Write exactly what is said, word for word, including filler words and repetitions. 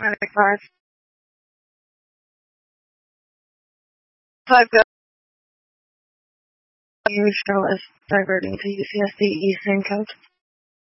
Medic five. Five go. Use Charlotte diverting to U C S D Eastern Coast.